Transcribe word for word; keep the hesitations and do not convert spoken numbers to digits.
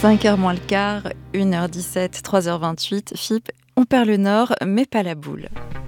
cinq heures moins le quart, une heure dix-sept, trois heures vingt-huit, F I P, on perd le nord, mais pas la boule.